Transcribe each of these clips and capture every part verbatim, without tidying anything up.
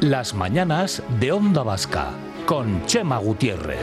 Las mañanas de Onda Vasca, con Chema Gutiérrez.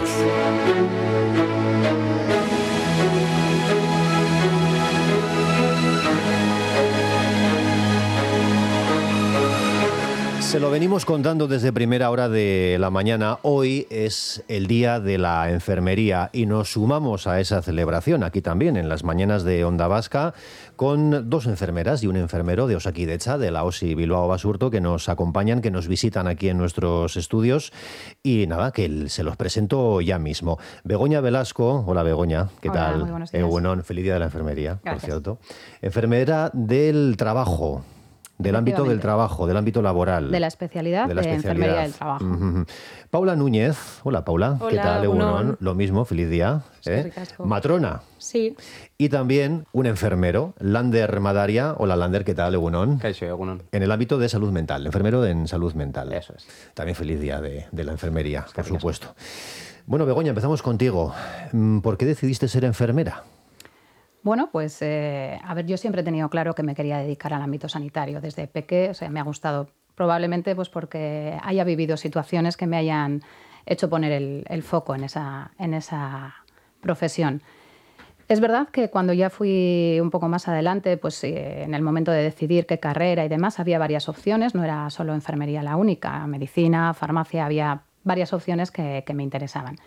Se lo venimos contando desde primera hora de la mañana. Hoy es el Día de la Enfermería y nos sumamos a esa celebración aquí también en las mañanas de Onda Vasca con dos enfermeras y un enfermero de Osakidetza, de la OSI Bilbao Basurto, que nos acompañan, que nos visitan aquí en nuestros estudios. Y nada, que se los presento ya mismo. Begoña Velasco. Hola, Begoña. ¿Qué Hola, tal? Muy buenos días. Eh, bueno, feliz Día de la Enfermería, Gracias. por cierto. Enfermera del trabajo. Del ámbito del trabajo, del ámbito laboral. De la especialidad de, la de especialidad. enfermería del trabajo. Uh-huh. Paula Núñez. Hola, Paula. Hola, ¿Qué tal? Egunon. Lo mismo, feliz día. ¿eh? Matrona. Sí. Y también un enfermero, Lander Madaria. Hola, Lander, ¿qué tal? Egunon. Kaixo, Egunon. En el ámbito de salud mental, enfermero en salud mental. Eso es. También feliz día de, de la enfermería, por Gracias. supuesto. Bueno, Begoña, empezamos contigo. ¿Por qué decidiste ser enfermera? Bueno, pues, eh, a ver, yo siempre he tenido claro que me quería dedicar al ámbito sanitario. Desde pequeña, o sea, me ha gustado probablemente pues porque haya vivido situaciones que me hayan hecho poner el, el foco en esa, en esa profesión. Es verdad que cuando ya fui un poco más adelante, pues eh, en el momento de decidir qué carrera y demás, había varias opciones, no era solo enfermería la única, medicina, farmacia, había varias opciones que, que me interesaban.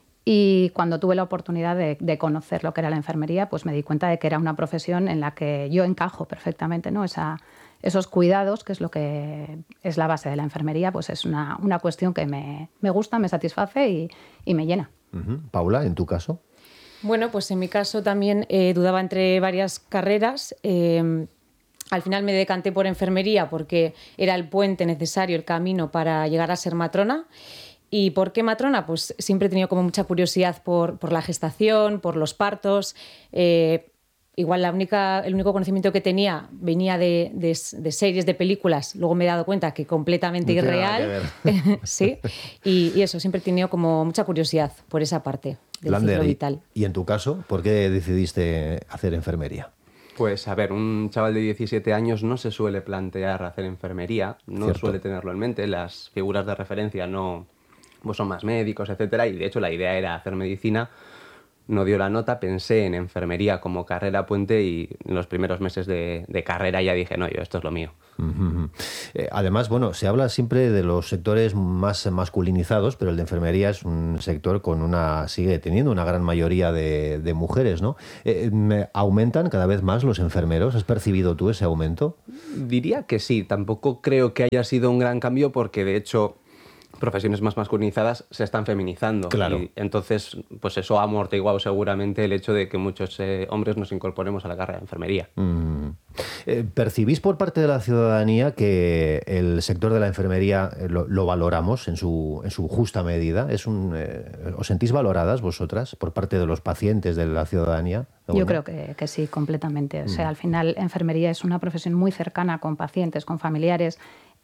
Y cuando tuve la oportunidad de, de conocer lo que era la enfermería, pues me di cuenta de que era una profesión en la que yo encajo perfectamente, ¿no? Esa, esos cuidados, que es lo que es la base de la enfermería, pues es una, una cuestión que me, me gusta, me satisface y, y me llena. Uh-huh. Paula, ¿en tu caso? Bueno, pues en mi caso también eh, dudaba entre varias carreras. Eh, al final me decanté por enfermería porque era el puente necesario, el camino para llegar a ser matrona. ¿Y por qué matrona? Pues siempre he tenido como mucha curiosidad por, por la gestación, por los partos. Eh, igual la única, el único conocimiento que tenía venía de, de, de series, de películas. Luego me he dado cuenta que completamente No tiene irreal. Sí. Y, y eso, siempre he tenido como mucha curiosidad por esa parte del Lander, ciclo y, vital. ¿y en tu caso, por qué decidiste hacer enfermería? Pues a ver, un chaval de diecisiete años no se suele plantear hacer enfermería, no Cierto. suele tenerlo en mente, las figuras de referencia no pues son más médicos, etcétera, y de hecho la idea era hacer medicina. No dio la nota, pensé en enfermería como carrera puente y en los primeros meses de, de carrera ya dije, no, yo esto es lo mío. Uh-huh. Eh, además, bueno, se habla siempre de los sectores más masculinizados, pero el de enfermería es un sector con una, sigue teniendo una gran mayoría de, de mujeres, ¿no? Eh, ¿Aumentan cada vez más los enfermeros? ¿Has percibido tú ese aumento? Diría que sí, tampoco creo que haya sido un gran cambio porque de hecho profesiones más masculinizadas se están feminizando. Claro. Y entonces, pues eso ha amortiguado seguramente el hecho de que muchos eh, hombres nos incorporemos a la carrera de enfermería. Mm. Eh, ¿Percibís por parte de la ciudadanía que el sector de la enfermería eh, lo, lo valoramos en su, en su justa medida? ¿Es un, eh, ¿Os sentís valoradas vosotras por parte de los pacientes de la ciudadanía? Yo creo que, que sí, completamente. O sea, Mm. al final, enfermería es una profesión muy cercana con pacientes, con familiares.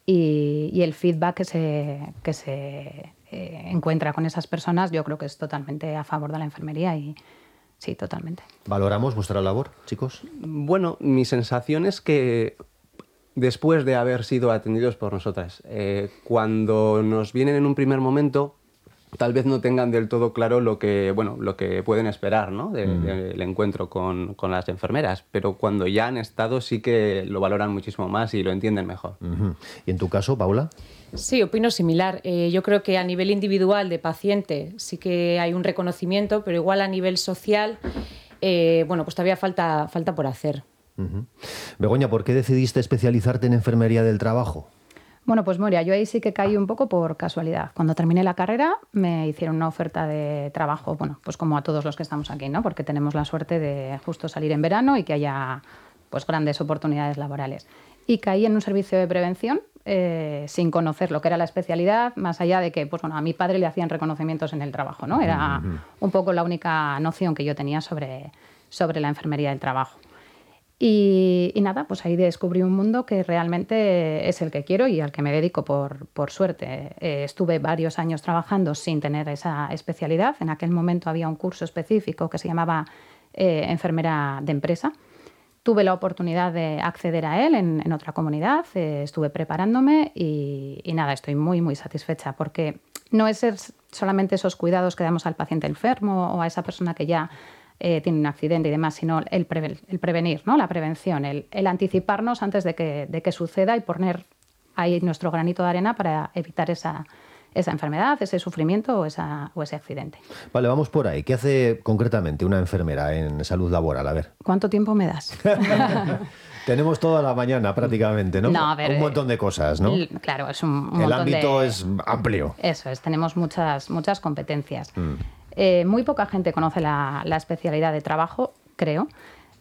Y, y el feedback que se, que se eh, encuentra con esas personas yo creo que es totalmente a favor de la enfermería y sí, totalmente. ¿Valoramos vuestra labor, chicos? Bueno, mi sensación es que después de haber sido atendidos por nosotras, eh, cuando nos vienen en un primer momento, tal vez no tengan del todo claro lo que, bueno, lo que pueden esperar, ¿no? de, Mm. del encuentro con, con las enfermeras, pero cuando ya han estado sí que lo valoran muchísimo más y lo entienden mejor. Uh-huh. ¿Y en tu caso, Paula? Sí, opino similar. Eh, yo creo que a nivel individual de paciente sí que hay un reconocimiento, pero igual a nivel social, eh, bueno, pues todavía falta, falta por hacer. Uh-huh. Begoña, ¿por qué decidiste especializarte en enfermería del trabajo? Bueno, pues Moria, yo ahí sí que caí un poco por casualidad. Cuando terminé la carrera me hicieron una oferta de trabajo, bueno, pues como a todos los que estamos aquí, ¿no? Porque tenemos la suerte de justo salir en verano y que haya pues grandes oportunidades laborales. Y caí en un servicio de prevención eh, sin conocer lo que era la especialidad, más allá de que pues bueno, a mi padre le hacían reconocimientos en el trabajo, ¿no? Era uh-huh. un poco la única noción que yo tenía sobre, sobre la enfermería del trabajo. Y, y nada, pues ahí descubrí un mundo que realmente es el que quiero y al que me dedico por, por suerte. Eh, estuve varios años trabajando sin tener esa especialidad. En aquel momento había un curso específico que se llamaba eh, enfermera de empresa. tuve la oportunidad de acceder a él en, en otra comunidad, eh, estuve preparándome y, y nada, estoy muy, muy satisfecha porque no es solamente esos cuidados que damos al paciente enfermo o a esa persona que ya eh, tiene un accidente y demás, sino el, pre, el prevenir, ¿no? La prevención, el, el anticiparnos antes de que, de que suceda y poner ahí nuestro granito de arena para evitar esa, esa enfermedad, ese sufrimiento o, esa, o ese accidente. Vale, vamos por ahí. ¿Qué hace concretamente una enfermera en salud laboral? A ver. ¿Cuánto tiempo me das? Tenemos toda la mañana prácticamente, ¿no? No, a ver, un montón de cosas, ¿no? Claro, es un, un El montón ámbito de... es amplio. Eso es, tenemos muchas, muchas competencias. Mm. Eh, muy poca gente conoce la, la especialidad de trabajo, creo.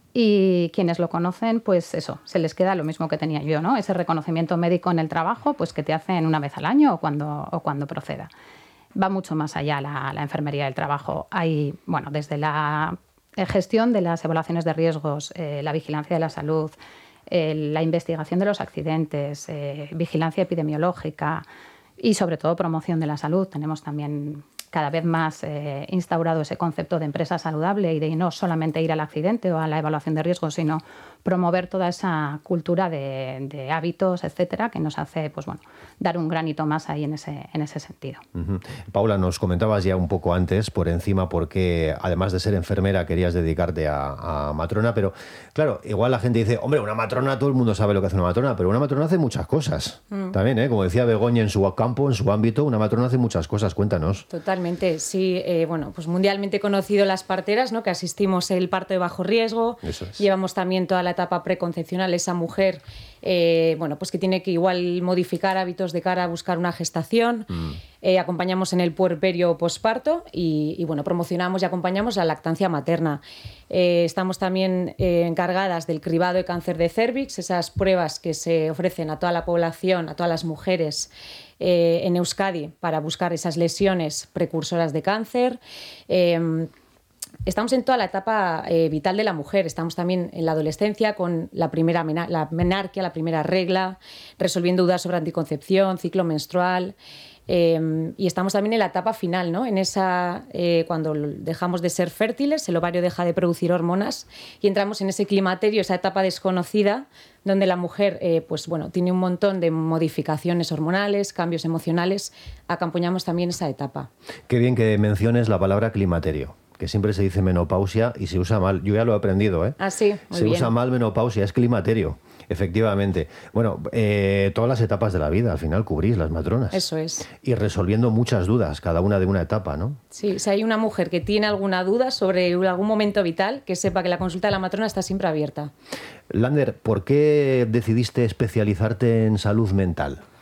Y quienes lo conocen, pues eso, se les queda lo mismo que tenía yo, ¿no? Ese reconocimiento médico en el trabajo, pues que te hacen una vez al año o cuando, o cuando proceda. Va mucho más allá la, la enfermería del trabajo. Hay, bueno, desde la gestión de las evaluaciones de riesgos, eh, la vigilancia de la salud, eh, la investigación de los accidentes, eh, vigilancia epidemiológica y sobre todo promoción de la salud. Tenemos también cada vez más eh, instaurado ese concepto de empresa saludable y de no solamente ir al accidente o a la evaluación de riesgos, sino promover toda esa cultura de, de hábitos, etcétera, que nos hace, pues bueno, dar un granito más ahí en ese, en ese sentido. Uh-huh. Paula, nos comentabas ya un poco antes, por encima, porque además de ser enfermera querías dedicarte a, a matrona, pero claro, igual la gente dice, hombre, una matrona, todo el mundo sabe lo que hace una matrona, pero una matrona hace muchas cosas. Mm. También, ¿eh? Como decía Begoña, en su campo, en su ámbito, una matrona hace muchas cosas. Cuéntanos. Totalmente, sí. Eh, bueno, pues mundialmente conocido las parteras, ¿no? Que asistimos el parto de bajo riesgo. Eso es. Llevamos también toda la etapa preconcepcional, esa mujer, eh, bueno, pues que tiene que igual modificar hábitos de cara a buscar una gestación. Mm. Eh, acompañamos en el puerperio o posparto y, y bueno, promocionamos y acompañamos la lactancia materna. Eh, estamos también eh, encargadas del cribado de cáncer de cérvix, esas pruebas que se ofrecen a toda la población, a todas las mujeres eh, en Euskadi para buscar esas lesiones precursoras de cáncer. Eh, Estamos en toda la etapa eh, vital de la mujer. Estamos también en la adolescencia con la primera mena- la menarquia, la primera regla, resolviendo dudas sobre anticoncepción, ciclo menstrual. Eh, y estamos también en la etapa final, ¿no? En esa, eh, cuando dejamos de ser fértiles, el ovario deja de producir hormonas y entramos en ese climaterio, esa etapa desconocida, donde la mujer eh, pues, bueno, tiene un montón de modificaciones hormonales, cambios emocionales. Acompañamos también esa etapa. Qué bien que menciones la palabra climaterio, que siempre se dice menopausia y se usa mal. Yo ya lo he aprendido, ¿eh? Ah, sí, muy Se bien. usa mal menopausia, es climaterio, efectivamente. Bueno, eh, todas las etapas de la vida, al final cubrís las matronas. Eso es. Y resolviendo muchas dudas, cada una de una etapa, ¿no? Sí, si hay una mujer que tiene alguna duda sobre algún momento vital, que sepa que la consulta de la matrona está siempre abierta. Lander, ¿por qué decidiste especializarte en salud mental?